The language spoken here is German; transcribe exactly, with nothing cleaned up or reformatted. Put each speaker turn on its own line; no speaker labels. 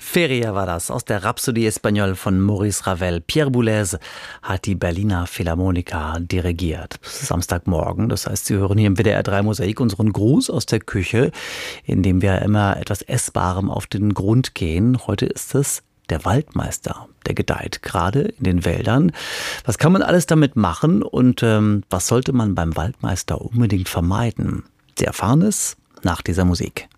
Feria war das aus der Rhapsodie Espagnole von Maurice Ravel. Pierre Boulez hat die Berliner Philharmoniker dirigiert. Es ist Samstagmorgen, das heißt, Sie hören hier im W D R drei Mosaik unseren Gruß aus der Küche, in dem wir immer etwas Essbarem auf den Grund gehen. Heute ist es der Waldmeister. Der gedeiht gerade in den Wäldern. Was kann man alles damit machen und ähm, was sollte man beim Waldmeister unbedingt vermeiden? Sie erfahren es nach dieser Musik.